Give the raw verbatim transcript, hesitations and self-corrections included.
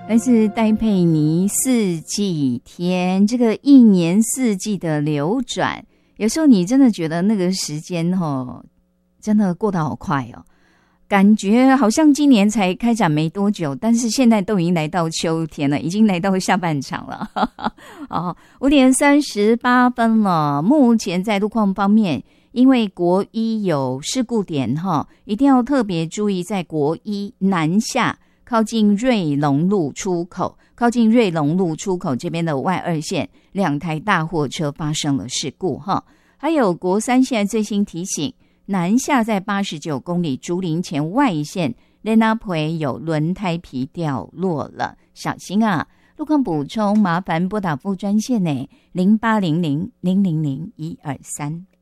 来自戴佩妮四季天，这个一年四季的流转，有时候你真的觉得那个时间哦，真的过得好快哦，感觉好像今年才开展没多久，但是现在都已经来到秋天了，已经来到下半场了。哦，五点三十八分了。目前在路况方面，因为国一有事故点哈，一定要特别注意，在国一南下靠近瑞隆路出口，靠近瑞隆路出口这边的外二线，两台大货车发生了事故哈。还有国三现在最新提醒，南下在八十九公里竹林前外线雷纳培有轮胎皮掉落了，小心啊！路况补充，麻烦拨打副专线呢零八零零零零零一二三。